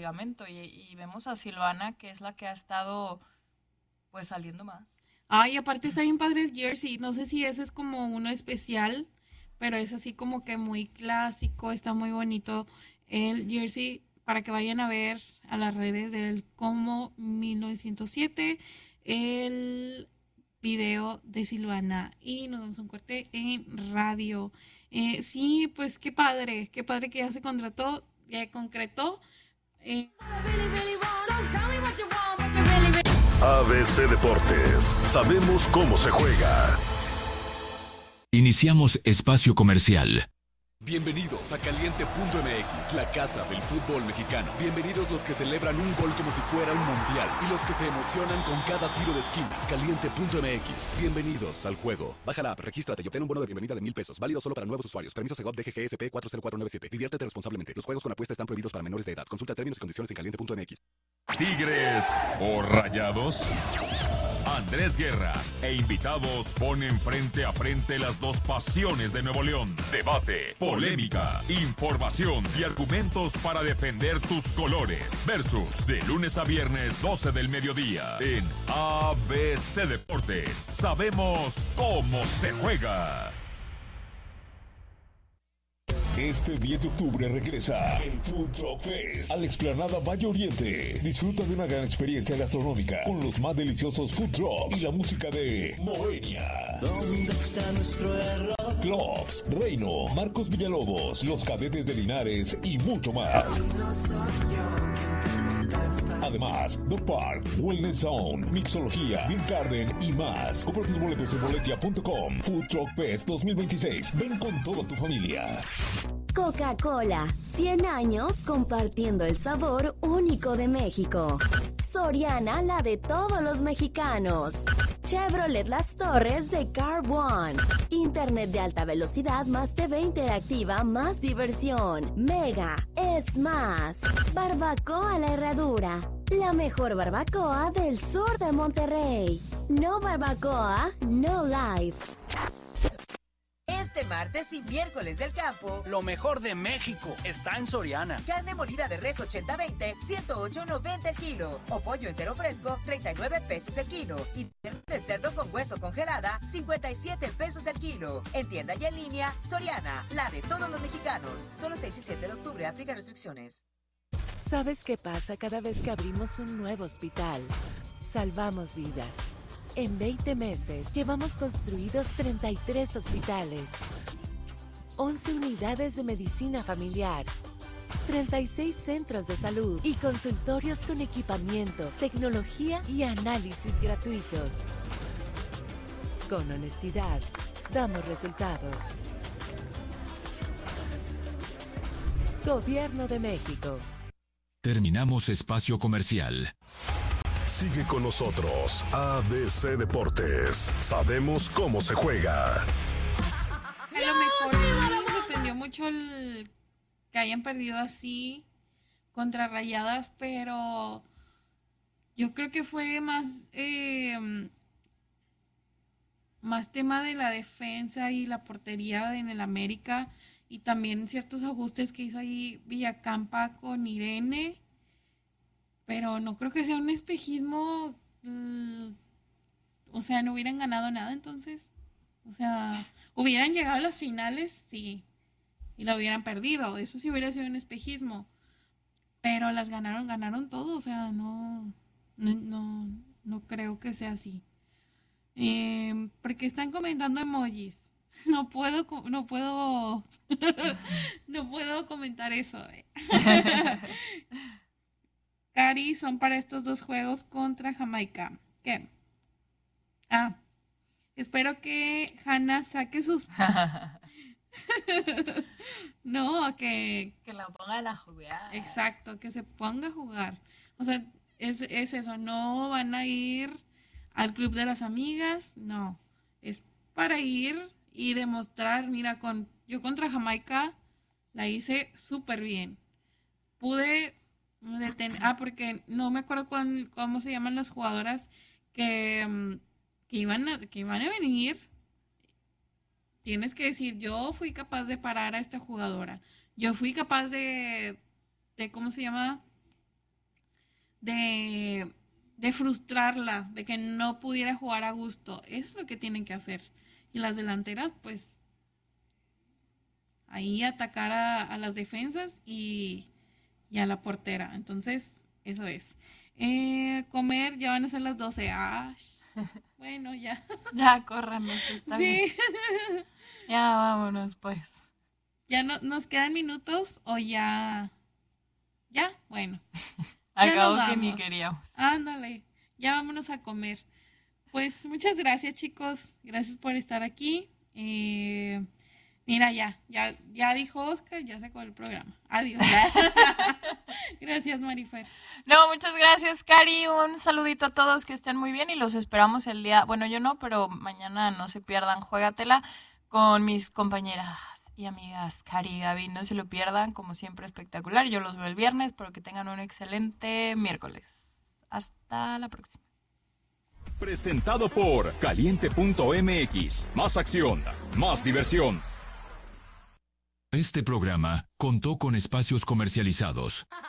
pegamento y vemos a Silvana, que es la que ha estado pues saliendo más. Ay, aparte está bien padre el jersey. No sé si ese es como uno especial, pero es así como que muy clásico. Está muy bonito el jersey para que vayan a ver a las redes del Como 1907 el video de Silvana. Y nos damos un corte en radio. Sí, pues qué padre que ya se concretó. eh, ABC Deportes, sabemos cómo se juega. Iniciamos espacio comercial. Bienvenidos a Caliente.mx, la casa del fútbol mexicano. Bienvenidos los que celebran un gol como si fuera un mundial y los que se emocionan con cada tiro de esquina. Caliente.mx, bienvenidos al juego. Baja la app, regístrate y obtén un bono de bienvenida de 1,000 pesos. Válido solo para nuevos usuarios. Permiso Segov DGGSP 40497. Diviértete responsablemente. Los juegos con apuesta están prohibidos para menores de edad. Consulta términos y condiciones en Caliente.mx. Tigres o Rayados. Andrés Guerra e invitados ponen frente a frente las dos pasiones de Nuevo León. Debate, polémica, información y argumentos para defender tus colores. Versus de lunes a viernes 12 del mediodía en ABC Deportes. Sabemos cómo se juega. Este 10 de octubre regresa el Food Truck Fest a la explanada Valle Oriente. Disfruta de una gran experiencia gastronómica con los más deliciosos food trucks y la música de Moenia. ¿Dónde está nuestro error? Clocks, Reino, Marcos Villalobos, Los Cadetes de Linares y mucho más. Además, Dog Park, Wellness Zone, Mixología, Beer Garden y más. Compra tus boletos en boletia.com. Food Truck Fest 2026. Ven con toda tu familia. Coca-Cola, 100 años compartiendo el sabor único de México. Soriana, la de todos los mexicanos. Chevrolet Las Torres de Car One. Internet de alta velocidad, más TV interactiva, más diversión. Mega es más. Barbacoa La Herradura, la mejor barbacoa del sur de Monterrey. No barbacoa, no life. Este martes y miércoles del campo, lo mejor de México está en Soriana. Carne molida de res 80-20, 108.90 el kilo. O pollo entero fresco, 39 pesos el kilo. Y pierna de cerdo con hueso congelada, 57 pesos el kilo. En tienda y en línea, Soriana, la de todos los mexicanos. Solo 6 y 7 de octubre, aplica restricciones. ¿Sabes qué pasa cada vez que abrimos un nuevo hospital? Salvamos vidas. En 20 meses llevamos construidos 33 hospitales, 11 unidades de medicina familiar, 36 centros de salud y consultorios con equipamiento, tecnología y análisis gratuitos. Con honestidad, damos resultados. Gobierno de México. Terminamos espacio comercial. Sigue con nosotros, ABC Deportes. Sabemos cómo se juega. A lo mejor me sorprendió mucho que hayan perdido así contra Rayadas, pero yo creo que fue más tema de la defensa y la portería en el América y también ciertos ajustes que hizo ahí Villacampa con Irene. Pero no creo que sea un espejismo, o sea, no hubieran ganado nada entonces. O sea, sí. Hubieran llegado a las finales, sí, y la hubieran perdido. Eso sí hubiera sido un espejismo. Pero las ganaron todo, o sea, no creo que sea así. Porque están comentando emojis. No puedo comentar eso. Cari, son para estos dos juegos contra Jamaica. ¿Qué? Espero que Hannah saque sus... No, que la pongan a jugar. Exacto, que se ponga a jugar. O sea, es eso, no van a ir al club de las amigas, no. Es para ir y demostrar, mira, yo contra Jamaica la hice súper bien. Pude... porque no me acuerdo cómo se llaman las jugadoras que iban a venir. Tienes que decir, yo fui capaz de parar a esta jugadora. Yo fui capaz de ¿cómo se llama? de frustrarla, de que no pudiera jugar a gusto. Eso es lo que tienen que hacer. Y las delanteras, pues, ahí atacar a las defensas y a la portera. Entonces, eso es. Comer, ya van a ser las 12. Bueno, ya. Ya, córranos, está bien. Sí. Ya, vámonos, pues. ¿Ya nos quedan minutos o ya? ¿Ya? Bueno. Acabo que ni queríamos. Ándale, ya vámonos a comer. Pues muchas gracias, chicos. Gracias por estar aquí. Mira, ya dijo Oscar, ya se acabó el programa. Adiós. Gracias, Marifer. No, muchas gracias, Cari. Un saludito a todos, que estén muy bien y los esperamos el día. Bueno, yo no, pero mañana no se pierdan. Juégatela con mis compañeras y amigas Cari y Gaby. No se lo pierdan, como siempre, espectacular. Yo los veo el viernes, pero que tengan un excelente miércoles. Hasta la próxima. Presentado por Caliente.mx. Más acción, más diversión. Este programa contó con espacios comercializados.